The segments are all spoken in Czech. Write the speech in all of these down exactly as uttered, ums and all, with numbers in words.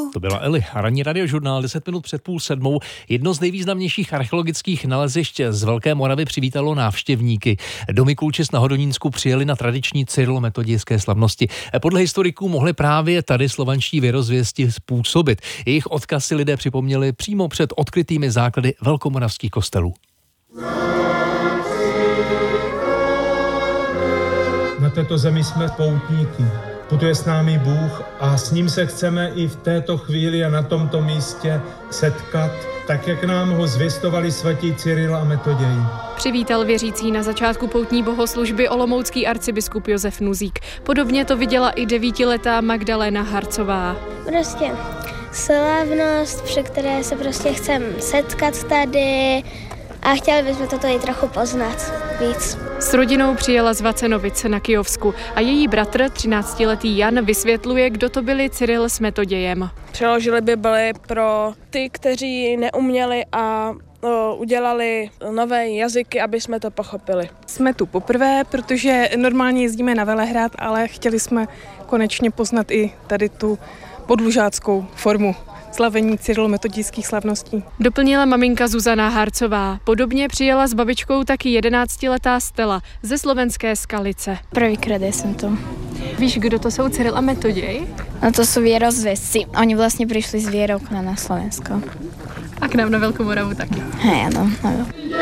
To byla Eli. Ranní radiožurnál deset minut před půl sedmou. Jedno z nejvýznamnějších archeologických nalezišť z Velké Moravy přivítalo návštěvníky. Do Mikulčic na Hodonínsku přijeli na tradiční cyrilometodějské slavnosti. Podle historiků mohli právě tady slovanští věrozvěsti způsobit. Jejich odkaz si lidé připomněli přímo před odkrytými základy velkomoravských kostelů. Na této zemi jsme poutníky. Putuje s námi Bůh a s ním se chceme i v této chvíli a na tomto místě setkat, tak jak nám ho zvěstovali svatí Cyril a Metoděj. Přivítal věřící na začátku poutní bohoslužby olomoucký arcibiskup Josef Nuzík. Podobně to viděla i devítiletá Magdalena Harcová. Prostě slavnost, při které se prostě chceme setkat tady a chtěli bychom toto i trochu poznat víc. S rodinou přijela z Vacenovic na Kyjovsku a její bratr, třináctiletý Jan, vysvětluje, kdo to byli Cyril s Metodějem. Přeložili Bibli pro ty, kteří neuměli a o, udělali nové jazyky, aby jsme to pochopili. Jsme tu poprvé, protože normálně jezdíme na Velehrad, ale chtěli jsme konečně poznat i tady tu podlužáckou formu slavení cyrilometodějských slavností. Doplnila maminka Zuzana Harcová. Podobně přijela s babičkou taky jedenáctiletá Stella ze slovenské Skalice. Prvýkrát jsem to. Víš, kdo to jsou Cyril a Metoděj? No to jsou věrozvědci. Oni vlastně přišli z věrou k nám na Slovensko. A k nám na Velkou Moravu taky. Hej, ano, ano.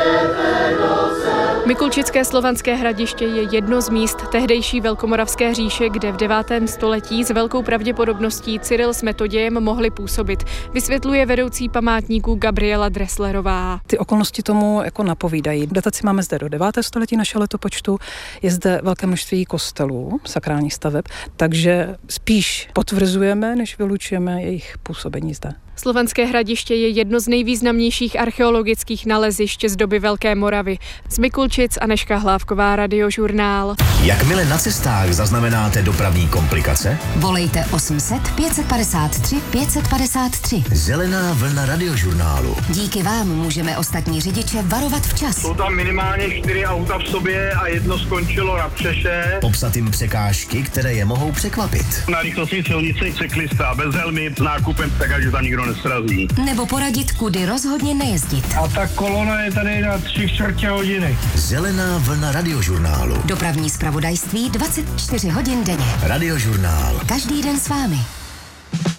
Mikulčické slovanské hradiště je jedno z míst tehdejší Velkomoravské říše, kde v devátém století s velkou pravděpodobností Cyril s Metodějem mohli působit, vysvětluje vedoucí památníků Gabriela Dresslerová. Ty okolnosti tomu jako napovídají. Dataci máme zde do devátého století našeho letopočtu, je zde velké množství kostelů, sakrálních staveb, takže spíš potvrzujeme, než vylučujeme jejich působení zde. Slovanské hradiště je jedno z nejvýznamnějších archeologických nalezišť z doby Velké Moravy. Z Mikulčic Anežka Hlávková, Radiožurnál. Jakmile na cestách zaznamenáte dopravní komplikace? Volejte osm set pět padesát tři pět padesát tři. Zelená vlna Radiožurnálu. Díky vám můžeme ostatní řidiče varovat včas. Jsou tam minimálně čtyři auta v sobě a jedno skončilo na přeše. Popsat jim překážky, které je mohou překvapit. Na rychlostní silnici cyklista bez helmy s nákupem, tak ať tam nikdo nesrazí. Nebo poradit, kudy rozhodně nejezdit. A ta kolona je tady na tři čtvrtě hodiny. Zelená vlna Radiožurnálu. Dopravní zpravodajství dvacet čtyři hodin denně. Radiožurnál. Každý den s vámi.